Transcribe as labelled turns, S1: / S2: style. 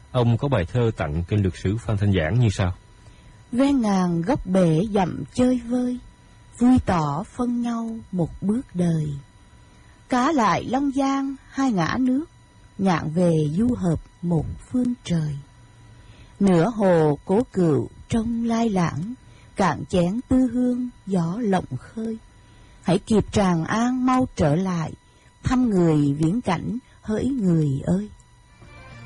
S1: Ông có bài thơ tặng kênh lược sử Phan Thanh Giảng như sau:
S2: Ven ngàn góc bể dặm chơi vơi, vui tỏ phân nhau một bước đời. Cá lại Long Giang hai ngã nước, nhạn về du hợp một phương trời. Nửa hồ cố cựu trong lai lãng, cạn chén tư hương gió lộng khơi. Hãy kịp Tràng An mau trở lại, thăm người viễn cảnh hỡi người ơi.